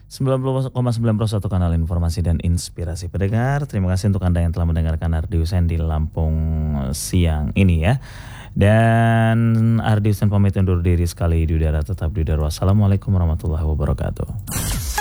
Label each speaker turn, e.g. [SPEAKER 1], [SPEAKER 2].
[SPEAKER 1] 90,91 kanal informasi dan inspirasi pendengar. Terima kasih untuk Anda yang telah mendengarkan Ardi Hussein di Lampung siang ini ya. Dan Ardi Hussein pamit undur diri sekali di udara, tetap di udara. Wassalamualaikum warahmatullahi wabarakatuh.